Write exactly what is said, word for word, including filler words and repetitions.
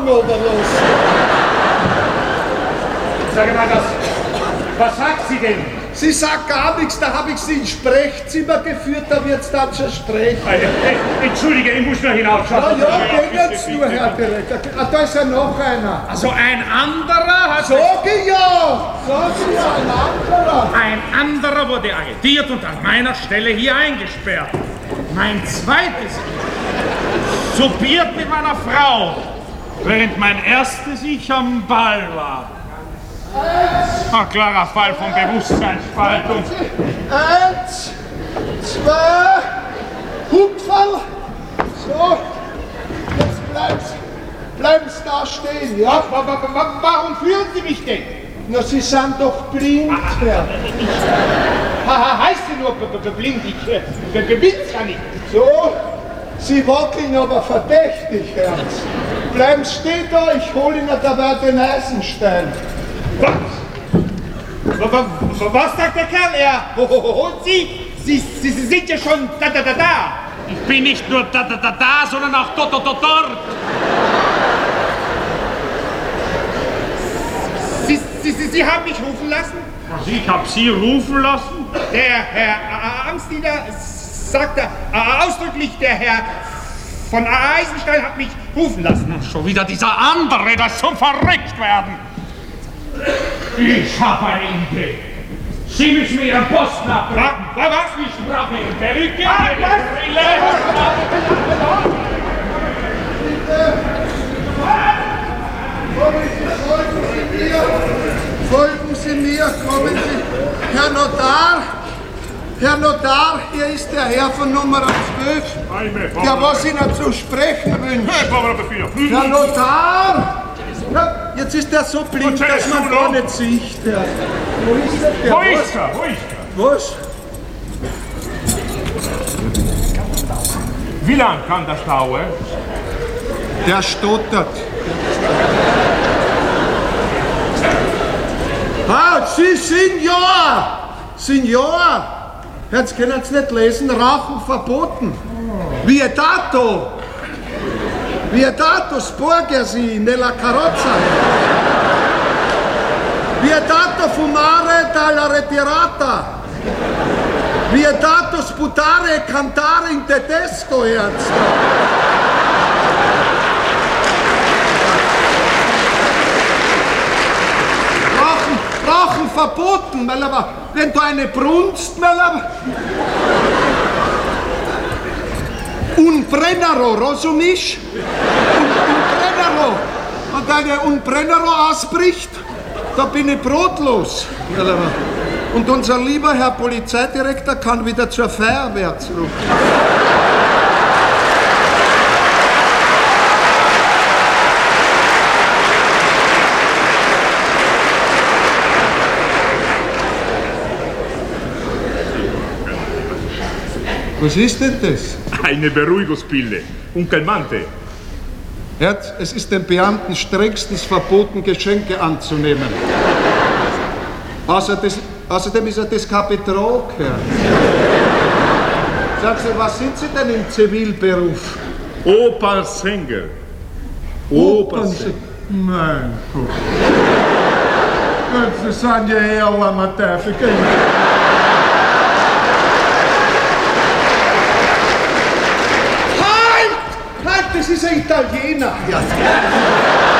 Augen oberlassen. Sag mal, was, was sagt sie denn? Sie sagt gar nichts, da habe ich sie ins Sprechzimmer geführt, da wird's dann schon sprechen. Äh, Entschuldige, ich muss noch hinausschauen. Ja, ja, gehen jetzt nur, Herr Direktor. Ah, da ist ja noch einer. Also ein anderer hat... Sag ich ja! Sag ich ja, ein anderer. Ein anderer wurde agitiert und an meiner Stelle hier eingesperrt. Mein zweites subiert mit meiner Frau, während mein erstes Ich am Ball war. Ein klarer Fall von Bewusstseinsspaltung. Eins, zwei, Hupferl. So, jetzt bleibst, bleibst da stehen, ja? Warum führen Sie mich denn? Na, Sie sind doch blind, Herr. Heißt sie nur blind? Ich bin's ja nicht. So, Sie wackeln aber verdächtig, Herr. Bleiben stehen da, ich hole Ihnen dabei den Eisenstein. Was? Was sagt der Kerl? Er holt Sie? Sie, Sie, Sie sind ja schon da, da, da, da. Ich bin nicht nur da, da, da, da, sondern auch dort, dort, dort, dort. Sie, Sie, Sie, Sie haben mich rufen lassen? Also ich habe Sie rufen lassen? Der Herr Amtsdiener sagte äh, ausdrücklich, der Herr von Eisenstein hat mich rufen lassen. Schon wieder dieser andere, das zum Verrücktwerden. Ich habe eine Idee. Sie müssen mir Ihren Posten abbrechen. Was? Was? Ich brauche Ihre Perücke, Ihre Brille. Folgen Sie mir, kommen Sie. Herr Notar, Herr Notar, hier ist der Herr von Nummer zwölf, der was Ihnen zu sprechen wünscht. Herr Notar! Ja, jetzt ist er so blind, dass man gar nicht sieht. Der. Wo ist der? der Wo ist er? Wo ist er? Was? Wie lang kann das dauern? Der stottert. Ah, Sie, Signor! Signor! Jetzt können Sie nicht lesen, Rauchen verboten. Vietato! Vietato sporgersi nella carrozza. Vietato fumare dalla ritirata. Vietato sputare e cantare in tedesco, Ernst. Rauchen, Rauchen verboten, weil aber, wenn du eine brunst, weil aber... Un Brennero, rozumiesz? Un, un Brennero. Und wenn ein Brennero ausbricht, da bin ich brotlos. Und unser lieber Herr Polizeidirektor kann wieder zur Feuerwehr zurück. Was ist denn das? Eine Beruhigungspille, un calmante. Herz, es ist den Beamten strengstens verboten, Geschenke anzunehmen. Außer des, außerdem ist er das kein Betrug, Herr. Sagen Sie, was sind Sie denn im Zivilberuf? Opernsänger. Opernsänger. Mein Gott. Das sind ja eher lange Teufel. Das ist ein Italiener. Ja.